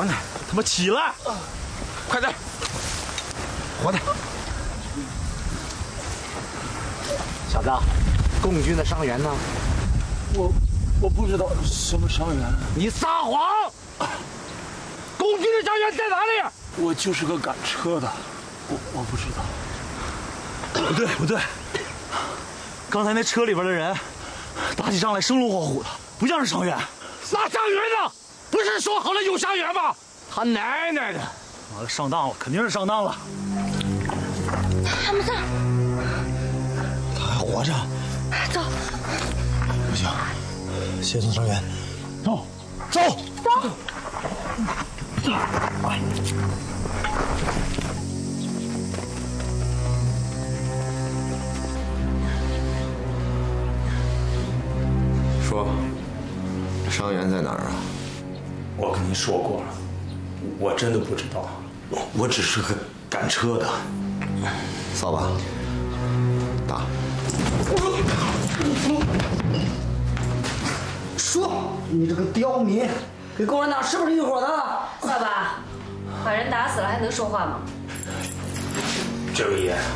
活呢，他妈起来！快点，活的。 小子，共军的伤员呢？ 我不知道什么伤员。 你撒谎！共军的伤员在哪里？ 我就是个赶车的，我不知道。 不对，刚才那车里边的人打起仗来生龙活虎的，不像是伤员。 那伤员呢？不是说好了有伤员吗？他奶奶的！ 完了，上当了，肯定是上当了。 他们在， 他还活着。 走。 不行，先送伤员。走。 说，伤员在哪儿啊？ 我跟您说过了，我真的不知道，我只是个赶车的。 扫把，打。 说你这个刁民，给共产党是不是一伙的？ 扫把，把人打死了还能说话吗？ 这位爷，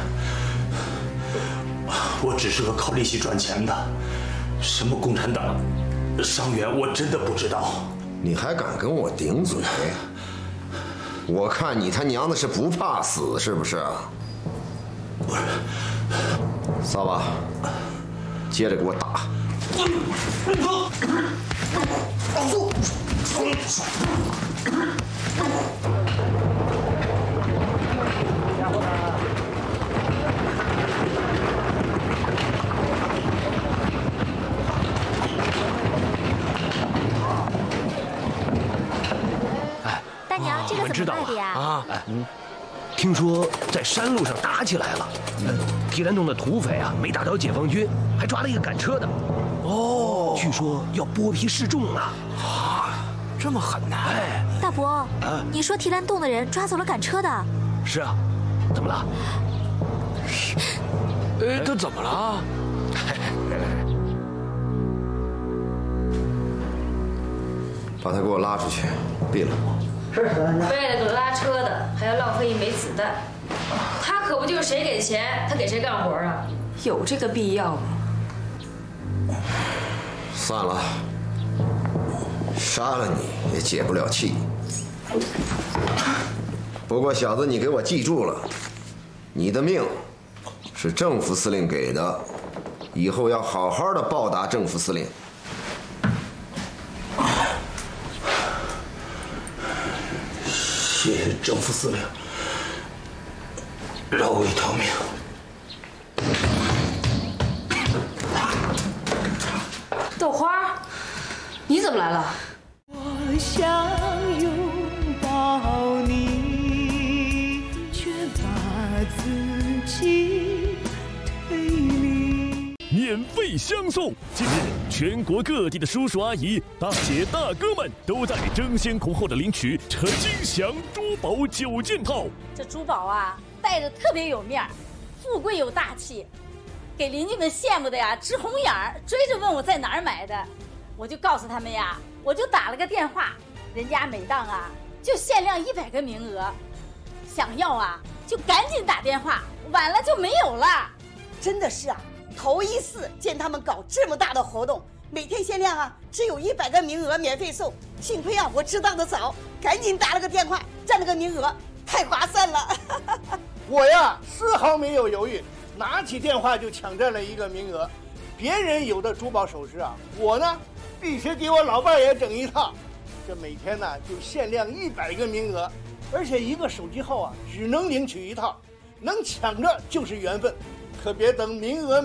我只是个靠利息赚钱的，什么共产党伤员我真的不知道。 你还敢跟我顶嘴？我看你他娘的是不怕死是不是？ 不是。 扫把，接着给我打。 大娘，这个怎么卖的呀？ 听说在山路上打起来了，提兰洞的土匪啊没打倒解放军，还抓了一个赶车的。哦，据说要剥皮示众呢。 啊，这么狠呐！ 哎， 大伯，你说提兰洞的人抓走了赶车的？ 是啊，怎么了？ 他怎么了？ 把他给我拉出去，毙了。 是为了个拉车的，还要浪费一枚子弹，他可不就是谁给钱，他给谁干活啊？有这个必要吗？ 算了，杀了你也解不了气。不过小子，你给我记住了，你的命是政府司令给的，以后要好好的报答政府司令。 谢谢政府司令，饶我一条命。 豆花，你怎么来了？ 我想拥抱你，却把自己推离。 免费相送！近日，全国各地的叔叔阿姨、大姐大哥们都在争先恐后的领取陈金祥珠宝9件套。 这珠宝啊，戴着特别有面儿，富贵又大气，给邻居们羡慕的呀直红眼儿，追着问我在哪儿买的。我就告诉他们呀，我就打了个电话，人家每档啊就限量100个名额，想要啊就赶紧打电话，晚了就没有了。 真的是啊，头一次见他们搞这么大的活动，每天限量啊只有100个名额免费送。幸亏啊我知道的早，赶紧打了个电话，占了个名额，太划算了。 我呀丝毫没有犹豫，拿起电话就抢占了一个名额。别人有的珠宝首饰啊，我呢必须给我老伴也整一套。这每天呢就限量100个名额，而且一个手机号啊只能领取1套，能抢着就是缘分，可别等名额